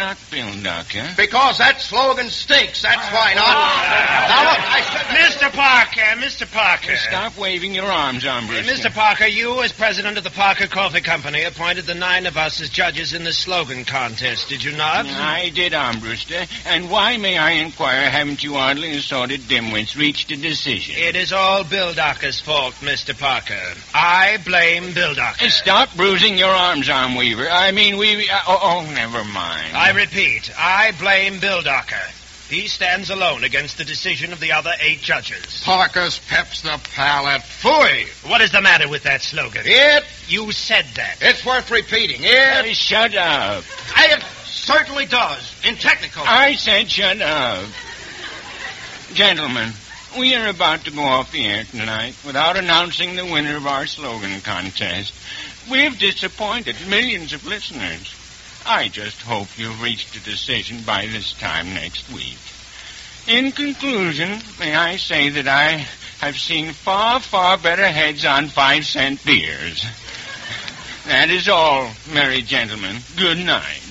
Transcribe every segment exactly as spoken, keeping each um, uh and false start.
not Bilducker? Because that slogan stinks. That's why not. Now, look, I said... Mister Parker, Mister Parker. Stop waving your arms, Armbruster. Mister Parker, you, as president of the Parker Coffee Company, appointed the nine of us as judges in the slogan contest, did you not? I did, Armbruster. And why, may I inquire, haven't you oddly assorted dimwits reached a decision? It is all Bilducker's fault, Mister Parker. I blame Bilducker. Stop bruising your arms, Armweaver. I mean, we... Uh, oh, oh, never mind. I repeat, I blame Bilducker. He stands alone against the decision of the other eight judges. Parker's peps the palate. Phooey! What is the matter with that slogan? It... You said that. It's worth repeating. It... Uh, shut up. It certainly does. In technical... I said shut up. Gentlemen, we are about to go off the air tonight without announcing the winner of our slogan contest. We've disappointed millions of listeners. I just hope you've reached a decision by this time next week. In conclusion, may I say that I have seen far, far better heads on five-cent beers. That is all, merry gentlemen. Good night.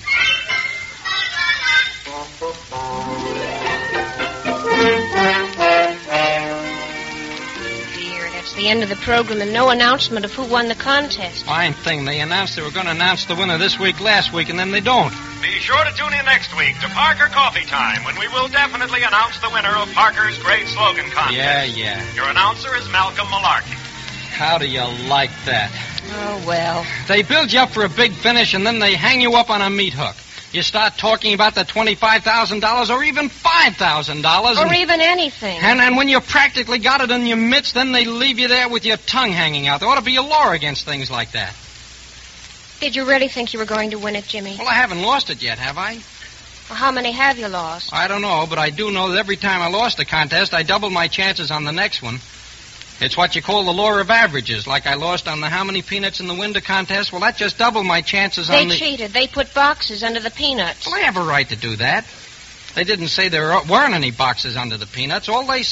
The end of the program and no announcement of who won the contest. Fine thing. They announced they were going to announce the winner this week, last week, and then they don't. Be sure to tune in next week to Parker Coffee Time, when we will definitely announce the winner of Parker's Great Slogan Contest. Yeah, yeah. Your announcer is Malcolm Malarkey. How do you like that? Oh, well. They build you up for a big finish, and then they hang you up on a meat hook. You start talking about the twenty-five thousand dollars or even five thousand dollars. Or and, even anything. And, and when you practically got it in your midst, then they leave you there with your tongue hanging out. There ought to be a law against things like that. Did you really think you were going to win it, Jimmy? Well, I haven't lost it yet, have I? Well, how many have you lost? I don't know, but I do know that every time I lost a contest, I doubled my chances on the next one. It's what you call the law of averages. Like I lost on the how many peanuts in the window contest. Well, that just doubled my chances they on the... They cheated. They put boxes under the peanuts. Well, they have a right to do that. They didn't say there weren't any boxes under the peanuts. All they